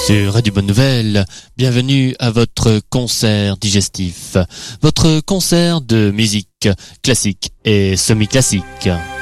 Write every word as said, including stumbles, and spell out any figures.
sur Radio Bonne Nouvelle, bienvenue à votre concert digestif, votre concert de musique classique et semi-classique.